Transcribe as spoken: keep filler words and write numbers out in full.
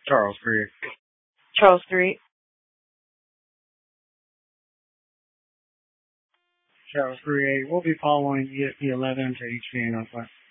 Charles Creek. Charles Street. Charles Creek. We'll be following E S P eleven to H P Northwest.